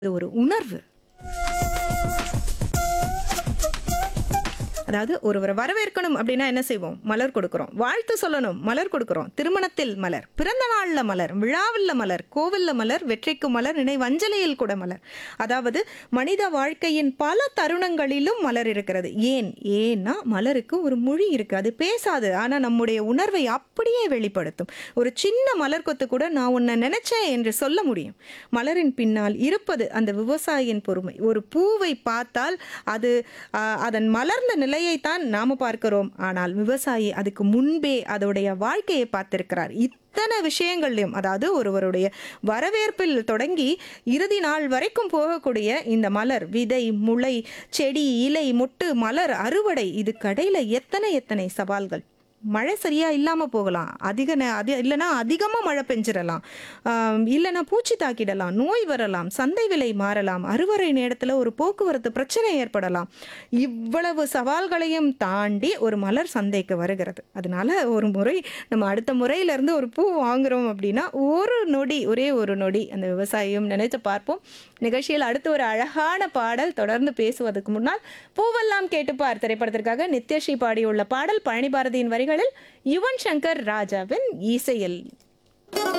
அது ஒரு உணர்வு. அதாவது ஒருவரை வரவேற்கணும் அப்படின்னா என்ன செய்வோம்? மலர் கொடுக்கிறோம். வாழ்த்து சொல்லணும், மலர் கொடுக்கிறோம். திருமணத்தில் மலர், பிறந்த நாள்ல மலர், விழாவில் மலர், கோவில்ல மலர், வெற்றிக்கு மலர், நினைவஞ்சலியில் கூட மலர். அதாவது மனித வாழ்க்கையின் பல தருணங்களிலும் மலர் இருக்கிறது. ஏன்னா மலருக்கு ஒரு மொழி இருக்கு. அது பேசாது. ஆனா நம்முடைய உணர்வை அப்படியே வெளிப்படுத்தும். ஒரு சின்ன மலர் கொத்து கூட நான் உன்னை நினைச்சேன் என்று சொல்ல முடியும். மலரின் பின்னால் இருப்பது அந்த விவசாயியின் பொறுமை. ஒரு பூவை பார்த்தால் அது அதன் மலர்ந்த நிலையைத்தான் நாம பார்க்கிறோம். ஆனால் விவசாயி அதுக்கு முன்பே அதோடைய வாழ்க்கையை பார்த்திருக்கிறார். இத்தனை விஷயங்கள்லையும், அதாவது ஒருவருடைய வரவேற்பில் தொடங்கி இறுதி நாள் வரைக்கும் போகக்கூடிய இந்த மலர், விதை, முளை, செடி, இலை, மொட்டு, மலர், அறுவடை, இது கடையில எத்தனை எத்தனை சவால்கள். மழை சரியா இல்லாம போகலாம், இல்லைன்னா அதிகமா மழை பெஞ்சிடலாம், இல்லைன்னா பூச்சி தாக்கிடலாம், நோய் வரலாம், சந்தை விலை மாறலாம், அறுவடை நேரத்துல ஒரு போக்குவரத்து பிரச்சனை ஏற்படலாம். இவ்வளவு சவால்களையும் தாண்டி ஒரு மலர் சந்தைக்கு வருகிறது. அதனால ஒரு முறை நம்ம அடுத்த முறையில இருந்து ஒரு பூ வாங்குறோம் அப்படின்னா ஒரு நொடி, ஒரே ஒரு நொடி அந்த விவசாயியும் நினைத்து பார்ப்போம். நிகழ்ச்சியில் அடுத்து ஒரு அழகான பாடல். தொடர்ந்து பேசுவதற்கு முன்னால் பூவெல்லாம் கேட்டுப்பார் திரைப்படத்திற்காக நித்யஸ்ரீ பாடியுள்ள பாடல் பழனி பாரதியின் வரிகளில் யுவன் சங்கர் ராஜாவின் இசையில்.